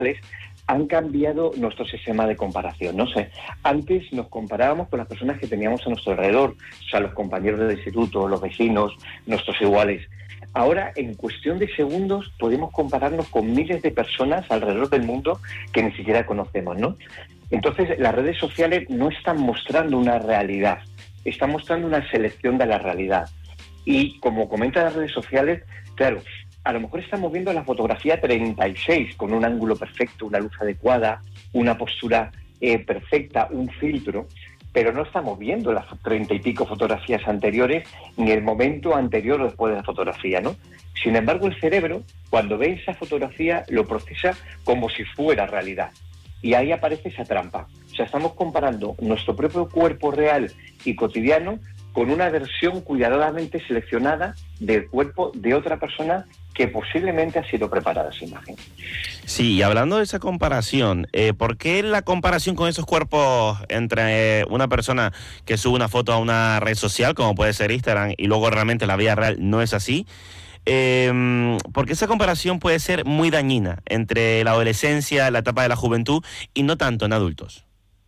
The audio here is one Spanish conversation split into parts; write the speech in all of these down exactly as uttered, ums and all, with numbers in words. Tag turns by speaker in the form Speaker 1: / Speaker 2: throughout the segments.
Speaker 1: han cambiado nuestro sistema de comparación. No sé, antes nos comparábamos con las personas que teníamos a nuestro alrededor, o sea, los compañeros del instituto, los vecinos, nuestros iguales. Ahora, en cuestión de segundos, podemos compararnos con miles de personas alrededor del mundo que ni siquiera conocemos, ¿no? Entonces, las redes sociales no están mostrando una realidad, están mostrando una selección de la realidad. Y como comentan las redes sociales, claro, a lo mejor estamos viendo la fotografía treinta y seis con un ángulo perfecto, una luz adecuada, una postura eh, perfecta, un filtro, pero no estamos viendo las treinta y pico fotografías anteriores ni el momento anterior o después de la fotografía, ¿no? Sin embargo, el cerebro, cuando ve esa fotografía, lo procesa como si fuera realidad. Y ahí aparece esa trampa. O sea, estamos comparando nuestro propio cuerpo real y cotidiano con una versión cuidadosamente seleccionada del cuerpo de otra persona que posiblemente ha sido preparada esa imagen.
Speaker 2: Sí, y hablando de esa comparación, eh, ¿por qué la comparación con esos cuerpos entre eh, una persona que sube una foto a una red social, como puede ser Instagram, y luego realmente la vida real no es así? Eh, porque esa comparación puede ser muy dañina entre la adolescencia, la etapa de la juventud y no tanto en adultos.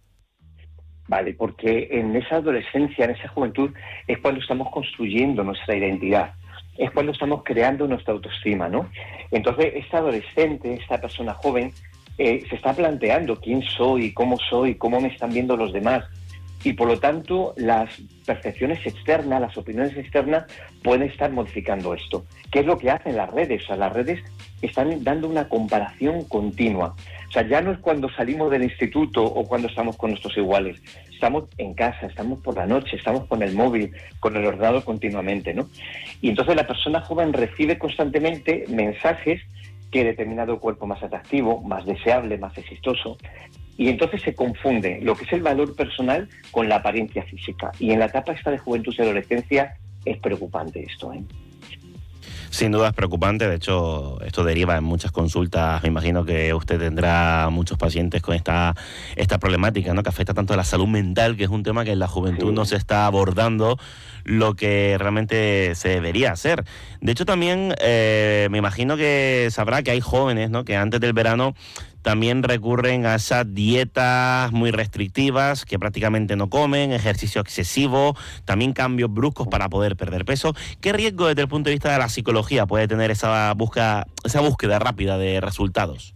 Speaker 1: Vale, porque en esa adolescencia, en esa juventud, es cuando estamos construyendo nuestra identidad, es cuando estamos creando nuestra autoestima, ¿no? Entonces, esta adolescente, esta persona joven, eh, se está planteando quién soy, cómo soy, cómo me están viendo los demás. Y por lo tanto, las percepciones externas, las opiniones externas pueden estar modificando esto. ¿Qué es lo que hacen las redes? O sea, las redes están dando una comparación continua. O sea, ya no es cuando salimos del instituto o cuando estamos con nuestros iguales. Estamos en casa, estamos por la noche, estamos con el móvil, con el ordenador continuamente, ¿no? Y entonces la persona joven recibe constantemente mensajes que determinado cuerpo más atractivo, más deseable, más exitoso. Y entonces se confunde lo que es el valor personal con la apariencia física. Y en la etapa esta de juventud y adolescencia es preocupante esto, ¿eh?
Speaker 2: Sin duda es preocupante, de hecho esto deriva en muchas consultas, me imagino que usted tendrá muchos pacientes con esta, esta problemática, ¿no? Que afecta tanto a la salud mental, que es un tema que en la juventud sí. no se está abordando lo que realmente se debería hacer. De hecho también eh, me imagino que sabrá que hay jóvenes, ¿no? Que antes del verano también recurren a esas dietas muy restrictivas, que prácticamente no comen, ejercicio excesivo, también cambios bruscos para poder perder peso. ¿Qué riesgo desde el punto de vista de la psicología puede tener esa búsqueda, esa búsqueda rápida de resultados?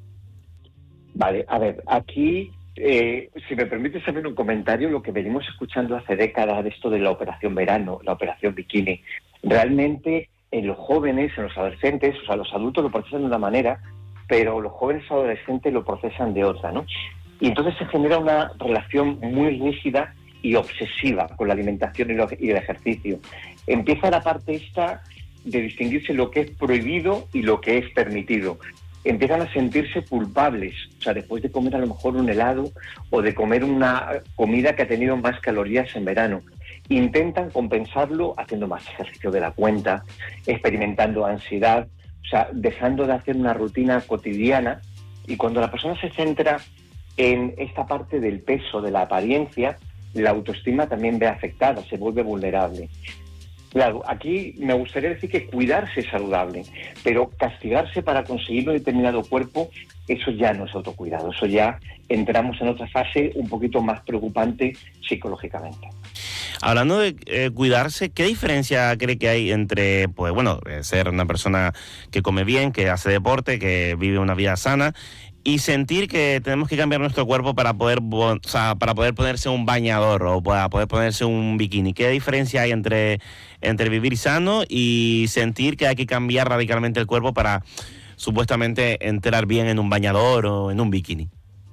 Speaker 1: Vale, a ver, aquí, eh, si me permites hacer un comentario, lo que venimos escuchando hace décadas de esto de la operación verano, la operación bikini, realmente en los jóvenes, en los adolescentes, o sea, los adultos lo procesan de una manera, pero los jóvenes adolescentes lo procesan de otra, ¿no? Y entonces se genera una relación muy rígida y obsesiva con la alimentación y, lo, y el ejercicio. Empieza la parte esta de distinguirse lo que es prohibido y lo que es permitido. Empiezan a sentirse culpables, o sea, después de comer a lo mejor un helado o de comer una comida que ha tenido más calorías en verano. Intentan compensarlo haciendo más ejercicio de la cuenta, experimentando ansiedad, o sea, dejando de hacer una rutina cotidiana. Y cuando la persona se centra en esta parte del peso, de la apariencia, la autoestima también ve afectada, se vuelve vulnerable. Claro, aquí me gustaría decir que cuidarse es saludable, pero castigarse para conseguir un determinado cuerpo, eso ya no es autocuidado, eso ya entramos en otra fase un poquito más preocupante psicológicamente.
Speaker 2: Hablando de eh, cuidarse, ¿qué diferencia cree que hay entre, pues bueno, ser una persona que come bien, que hace deporte, que vive una vida sana, y sentir que tenemos que cambiar nuestro cuerpo para poder, o sea, para poder ponerse un bañador o para poder ponerse un bikini? ¿Qué diferencia hay entre, entre vivir sano y sentir que hay que cambiar radicalmente el cuerpo para supuestamente entrar bien en un bañador o en un bikini?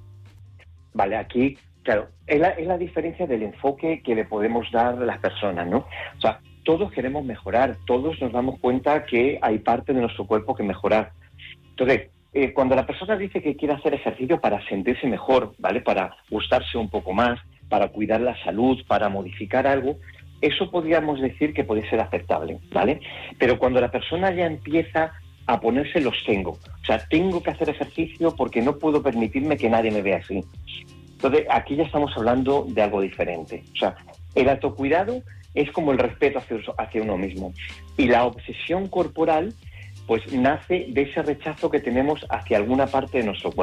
Speaker 1: Vale, aquí, claro, es la, es la diferencia del enfoque que le podemos dar a las personas, ¿no? O sea, todos queremos mejorar, todos nos damos cuenta que hay parte de nuestro cuerpo que mejorar. Entonces, eh, cuando la persona dice que quiere hacer ejercicio para sentirse mejor, ¿vale? Para gustarse un poco más, para cuidar la salud, para modificar algo, eso podríamos decir que puede ser aceptable, ¿vale? Pero cuando la persona ya empieza a ponerse los tengo, o sea, tengo que hacer ejercicio porque no puedo permitirme que nadie me vea así. Entonces, aquí ya estamos hablando de algo diferente. O sea, el autocuidado es como el respeto hacia, hacia uno mismo. Y la obsesión corporal pues nace de ese rechazo que tenemos hacia alguna parte de nuestro cuerpo.